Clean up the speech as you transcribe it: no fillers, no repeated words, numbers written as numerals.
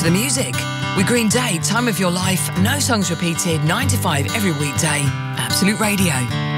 the music. With Green Day, Time of Your Life, no songs repeated, 9 to 5 every weekday. Absolute Radio.